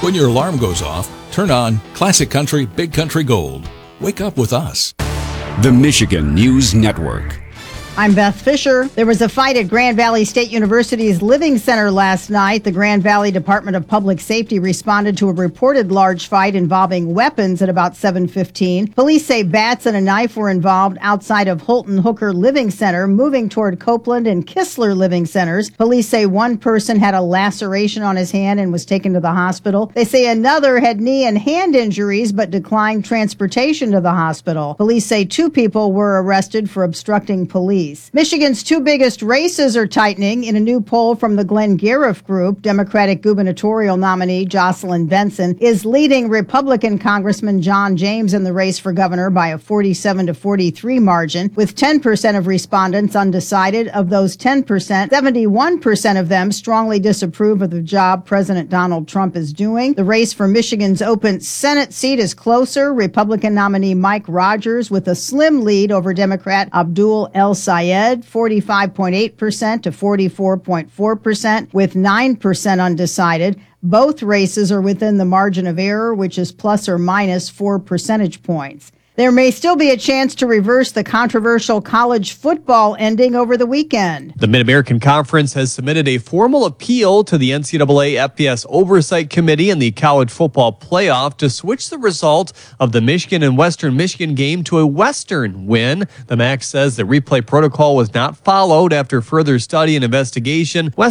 When your alarm goes off, turn on Classic Country Big Country Gold. Wake up with us. The Michigan News Network. I'm Beth Fisher. There was a fight at Grand Valley State University's Living Center last night. The Grand Valley Department of Public Safety responded to a reported large fight involving weapons at about 7:15. Police say bats and a knife were involved outside of Holton Hooker Living Center, moving toward Copeland and Kistler Living Centers. Police say one person had a laceration on his hand and was taken to the hospital. They say another had knee and hand injuries but declined transportation to the hospital. Police say 2 people were arrested for obstructing police. Michigan's 2 biggest races are tightening. In a new poll from the Glenn Gariff Group, Democratic gubernatorial nominee Jocelyn Benson is leading Republican Congressman John James in the race for governor by a 47-43 margin, with 10% of respondents undecided. Of those 10%, 71% of them strongly disapprove of the job President Donald Trump is doing. The race for Michigan's open Senate seat is closer. Republican nominee Mike Rogers with a slim lead over Democrat Abdul El Sayed, 45.8% to 44.4%, with 9% undecided. Both races are within the margin of error, which is plus or minus 4 percentage points. There may still be a chance to reverse the controversial college football ending over the weekend. The Mid-American Conference has submitted a formal appeal to the NCAA FBS Oversight Committee and the College Football Playoff to switch the result of the Michigan and Western Michigan game to a Western win. The MAC says the replay protocol was not followed after further study and investigation.